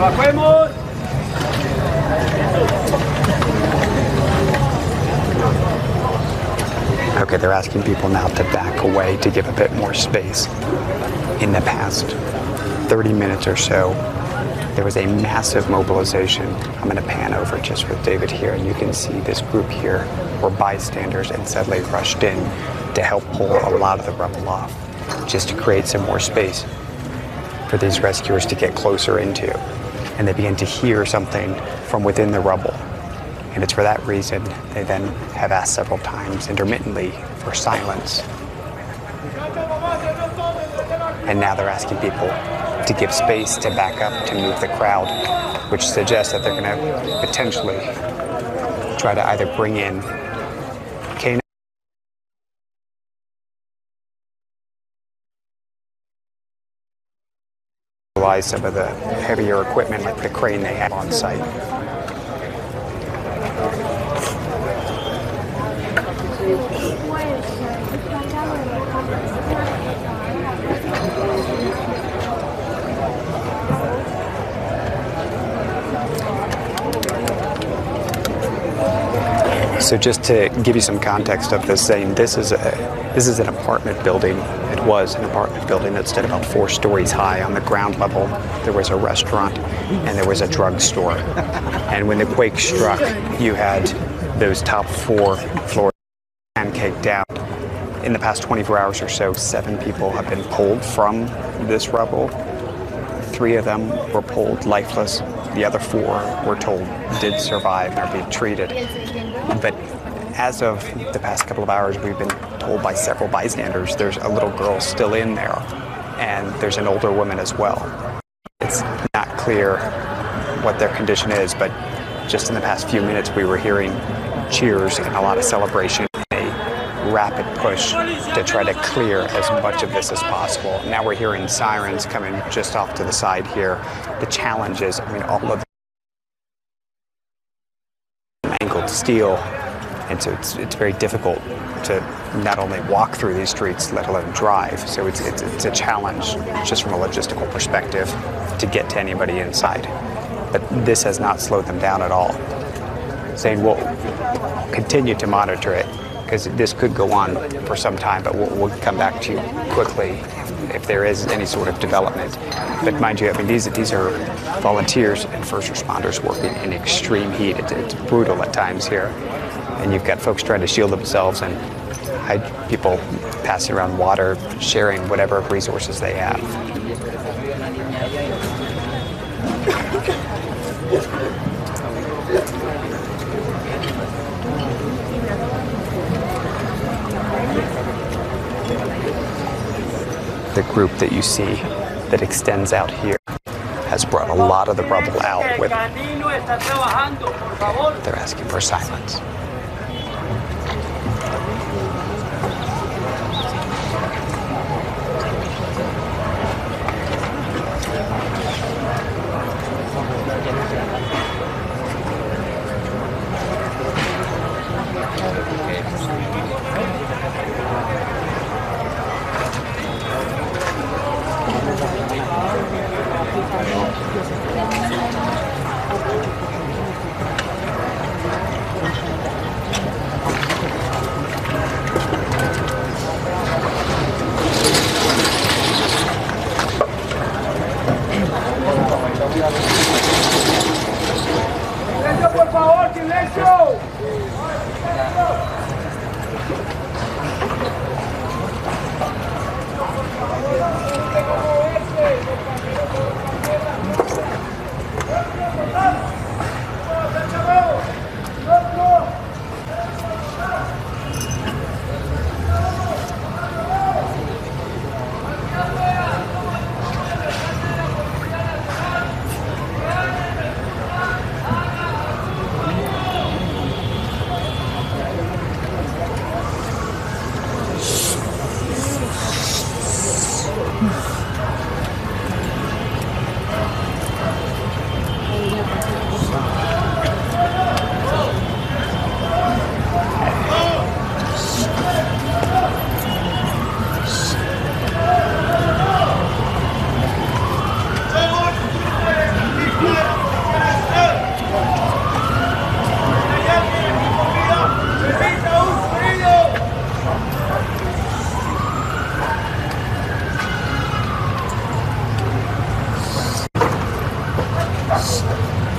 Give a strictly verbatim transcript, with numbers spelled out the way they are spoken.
Okay, they're asking people now to back away to give a bit more space. In the past thirty minutes or so, there was a massive mobilization. I'm going to pan over just with David here, and you can see this group here were bystanders and suddenly rushed in to help pull a lot of the rubble off, just to create some more space for these rescuers to get closer into. And they begin to hear something from within the rubble. And it's for that reason they then have asked several times intermittently for silence. And now they're asking people to give space to back up to move the crowd, which suggests that they're going to potentially try to either bring in K nine some of the heavier equipment like the crane they have on site. So just to give you some context of this thing, this is a this is an apartment building. It was an apartment building that stood about four stories high. On the ground level, there was a restaurant and there was a drugstore. And when the quake struck, you had those top four floors pancaked out. In the past twenty-four hours or so, seven people have been pulled from this rubble. Three of them were pulled lifeless. The other four, we're told, did survive and are being treated. But as of the past couple of hours, we've been told by several bystanders there's a little girl still in there, and there's an older woman as well. It's not clear what their condition is, but just in the past few minutes, we were hearing cheers and a lot of celebration and a rapid push to try to clear as much of this as possible. Now we're hearing sirens coming just off to the side here. The challenge is, I mean, all of angled steel, and so it's it's very difficult to not only walk through these streets, let alone drive. So it's it's, it's a challenge just from a logistical perspective to get to anybody inside. But this has not slowed them down at all. Saying we'll continue to monitor it because this could go on for some time, but we'll, we'll come back to you quickly if, if there is any sort of development. But mind you, I mean, these these are volunteers and first responders working in extreme heat. It's, it's brutal at times here, and you've got folks trying to shield themselves and hide people passing around water, sharing whatever resources they have. The group that you see that extends out here has brought a lot of the rubble out with them. They're asking for silence. S-